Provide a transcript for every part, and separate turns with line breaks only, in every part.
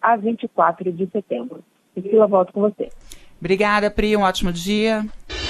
a 24 de setembro. Priscila, volto com você.
Obrigada, Pri. Um ótimo dia.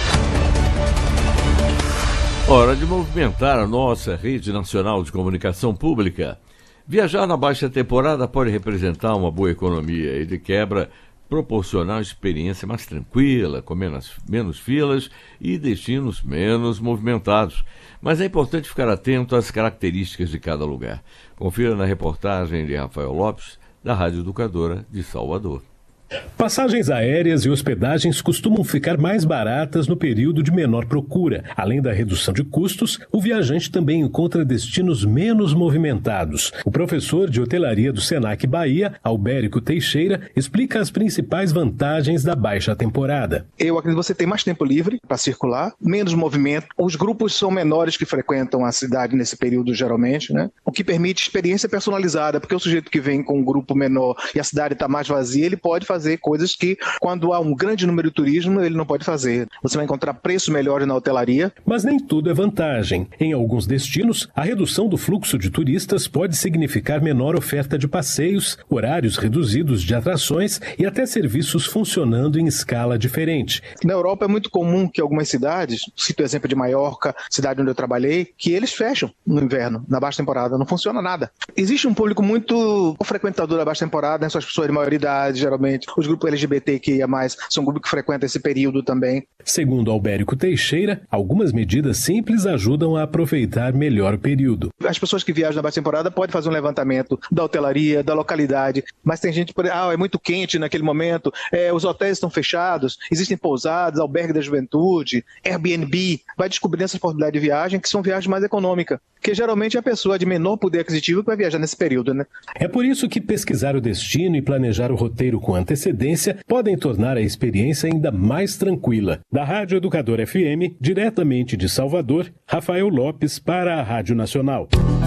Hora de movimentar a nossa rede nacional de comunicação pública. Viajar na baixa temporada pode representar uma boa economia e, de quebra, proporcionar uma experiência mais tranquila, com menos filas e destinos menos movimentados. Mas é importante ficar atento às características de cada lugar. Confira na reportagem de Rafael Lopes, da Rádio Educadora de Salvador.
Passagens aéreas e hospedagens costumam ficar mais baratas no período de menor procura. Além da redução de custos, o viajante também encontra destinos menos movimentados. O professor de hotelaria do Senac Bahia, Albérico Teixeira, explica as principais vantagens da baixa temporada.
Eu acredito que você tem mais tempo livre para circular, menos movimento. Os grupos são menores que frequentam a cidade nesse período, geralmente, né? O que permite experiência personalizada, porque o sujeito que vem com um grupo menor e a cidade está mais vazia, ele pode fazer coisas que, quando há um grande número de turismo, ele não pode fazer. Você vai encontrar preços melhores na hotelaria.
Mas nem tudo é vantagem. Em alguns destinos, a redução do fluxo de turistas pode significar menor oferta de passeios, horários reduzidos de atrações e até serviços funcionando em escala diferente.
Na Europa é muito comum que algumas cidades, cito o exemplo de Maiorca, cidade onde eu trabalhei, que eles fecham no inverno, na baixa temporada, não funciona nada. Existe um público muito frequentador da baixa temporada, né? São as pessoas de maioridade, geralmente. Os grupos LGBTQIA+, são grupos que frequentam esse período também.
Segundo Albérico Teixeira, algumas medidas simples ajudam a aproveitar melhor o período.
As pessoas que viajam na baixa temporada podem fazer um levantamento da hotelaria, da localidade, mas tem gente que é muito quente naquele momento, os hotéis estão fechados, existem pousadas, albergue da juventude, Airbnb, vai descobrindo essas oportunidades de viagem que são viagens mais econômicas, que geralmente é a pessoa de menor poder aquisitivo que vai viajar nesse período, né?
É por isso que pesquisar o destino e planejar o roteiro com antecedência podem tornar a experiência ainda mais tranquila. Da Rádio Educadora FM, diretamente de Salvador, Rafael Lopes para a Rádio Nacional.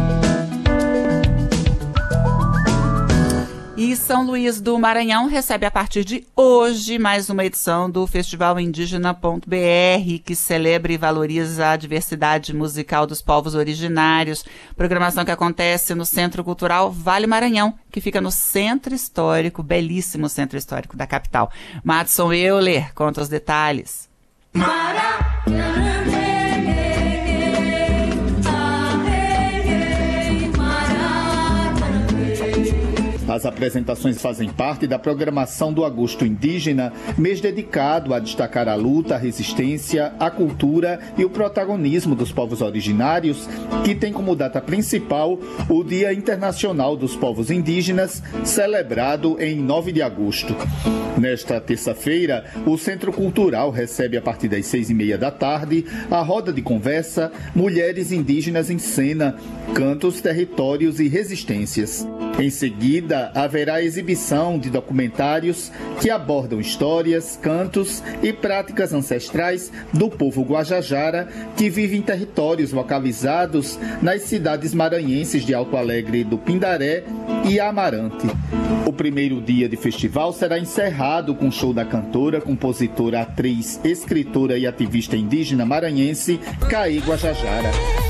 E São Luís do Maranhão recebe a partir de hoje mais uma edição do Festival Indígena.br, que celebra e valoriza a diversidade musical dos povos originários. Programação que acontece no Centro Cultural Vale Maranhão, que fica no centro histórico, belíssimo centro histórico da capital. Madison Euler conta os detalhes.
As apresentações fazem parte da programação do Agosto Indígena, mês dedicado a destacar a luta, a resistência, a cultura e o protagonismo dos povos originários, que tem como data principal o Dia Internacional dos Povos Indígenas, celebrado em 9 de agosto. Nesta terça-feira, o Centro Cultural recebe a partir das 6h30 da tarde a roda de conversa Mulheres Indígenas em Cena, Cantos, Territórios e Resistências. Em seguida, haverá exibição de documentários que abordam histórias, cantos e práticas ancestrais do povo Guajajara, que vive em territórios localizados nas cidades maranhenses de Alto Alegre do Pindaré e Amarante. O primeiro dia de festival será encerrado com o show da cantora, compositora, atriz, escritora e ativista indígena maranhense Caí Guajajara.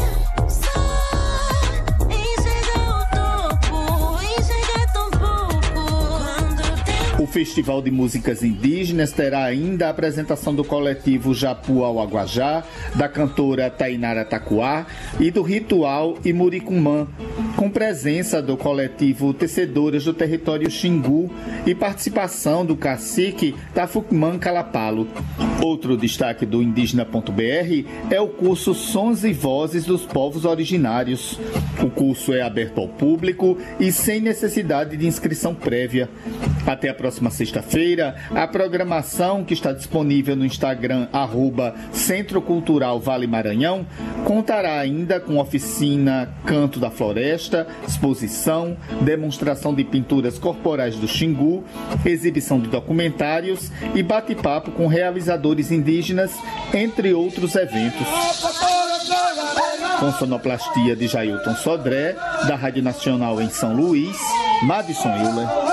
O Festival de Músicas Indígenas terá ainda a apresentação do coletivo Japu Auaguajá, da cantora Tainara Tacuá e do Ritual Imuricumã, com presença do coletivo Tecedoras do Território Xingu e participação do cacique Tafukman Calapalo. Outro destaque do Indígena.br é o curso Sons e Vozes dos Povos Originários. O curso é aberto ao público e sem necessidade de inscrição prévia. Até a próxima sexta-feira, a programação, que está disponível no Instagram @Centro Cultural Vale Maranhão, contará ainda com oficina Canto da Floresta, exposição, demonstração de pinturas corporais do Xingu, exibição de documentários e bate-papo com realizadores indígenas, entre outros eventos. Com sonoplastia de Jailton Sodré, da Rádio Nacional em São Luís, Madison Euler.